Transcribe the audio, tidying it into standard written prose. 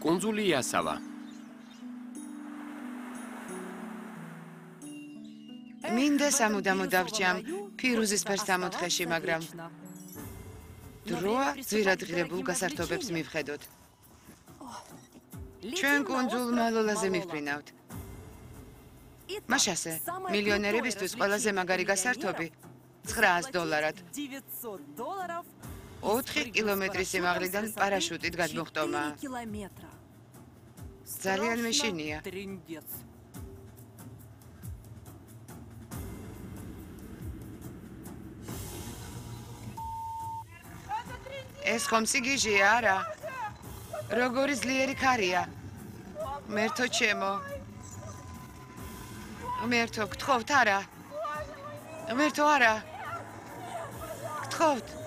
კუნძული იასავა. მინდა სამუდამო დავრჩამ ფირუზის ფერს ამოთხეში, მაგრამ დროა ძვირადღირებულ გასართობებს მივხედოთ. ჩვენ კუნძულ მალოლაზე მივფრინავთ. მაშასე, მილიონერებისთვის ყველაზე მაგარი გასართობი $900. 4 კილომეტრის სიმაღლიდან პარაშუტით გადმოხტომა. ძალიან მეშინია. ეს ხომ სიგიჟეა, არა? როგორი ძლიერი ქარია. მერთო ჩემო. მერთო, გთხოვთ არა? მერთო არა. გთხოვთ.